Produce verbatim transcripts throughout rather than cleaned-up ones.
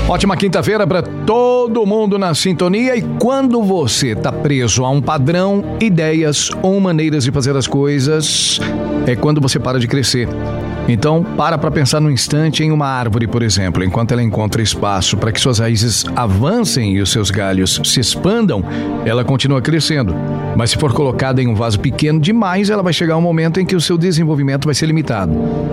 Ótima quinta-feira para todo mundo na sintonia. E quando você está preso a um padrão, ideias ou maneiras de fazer as coisas, é quando você para de crescer. Então, para para pensar num instante em uma árvore, por exemplo. Enquanto ela encontra espaço para que suas raízes avancem e os seus galhos se expandam, ela continua crescendo. Mas se for colocada em um vaso pequeno demais, ela vai chegar um momento em que o seu desenvolvimento vai ser limitado.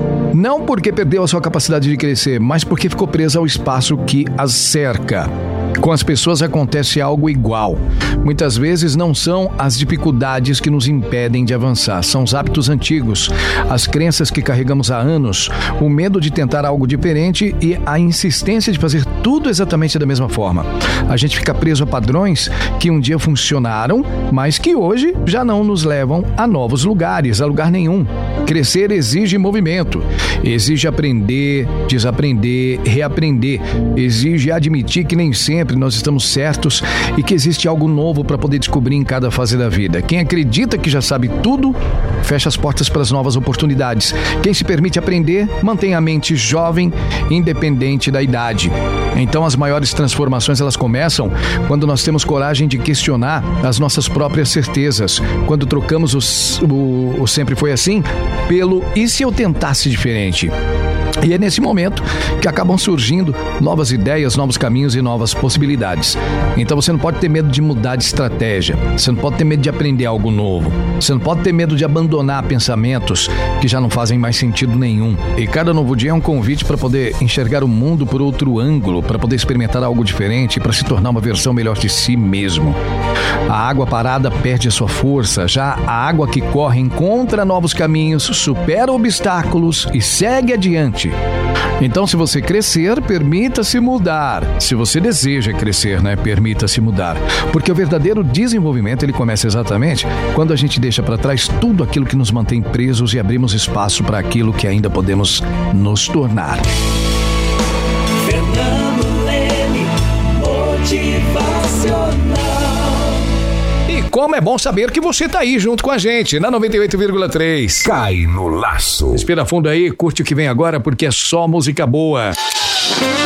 Não porque perdeu a sua capacidade de crescer, mas porque ficou presa ao espaço que as cerca. Com as pessoas acontece algo igual. Muitas vezes não são as dificuldades que nos impedem de avançar, são os hábitos antigos, as crenças que carregamos há anos, o medo de tentar algo diferente e a insistência de fazer tudo exatamente da mesma forma. A gente fica preso a padrões que um dia funcionaram, mas que hoje já não nos levam a novos lugares, a lugar nenhum. Crescer exige movimento, exige aprender, desaprender, reaprender, exige admitir que nem sempre nós estamos certos e que existe algo novo para poder descobrir em cada fase da vida. Quem acredita que já sabe tudo, fecha as portas para as novas oportunidades. Quem se permite aprender, mantém a mente jovem, independente da idade. Então as maiores transformações elas começam quando nós temos coragem de questionar as nossas próprias certezas, quando trocamos os, o, o sempre foi assim pelo e se eu tentasse diferente. E é nesse momento que acabam surgindo novas ideias, novos caminhos e novas possibilidades. Então você não pode ter medo de mudar de estratégia, você não pode ter medo de aprender algo novo, você não pode ter medo de abandonar pensamentos que já não fazem mais sentido nenhum. E cada novo dia é um convite para poder enxergar o mundo por outro ângulo, para poder experimentar algo diferente, para se tornar uma versão melhor de si mesmo. A água parada perde a sua força, já a água que corre encontra novos caminhos, supera obstáculos e segue adiante. Então, se você crescer, permita-se mudar. Se você deseja crescer, né? Permita-se mudar. Porque o verdadeiro desenvolvimento, ele começa exatamente quando a gente deixa para trás tudo aquilo que nos mantém presos e abrimos espaço para aquilo que ainda podemos nos tornar. Fernando Leme, motivacional. E como é bom saber que você tá aí junto com a gente, na noventa e oito vírgula três. Cai no laço. Respira fundo aí, curte o que vem agora, porque é só música boa.